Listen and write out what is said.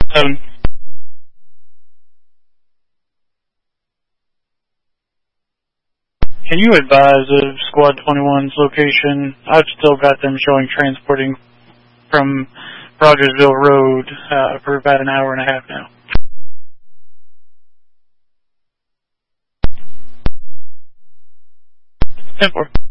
Um, can you advise of Squad 21's location? I've still got them showing transporting from Rogersville Road for about an hour and a half now. 10-4.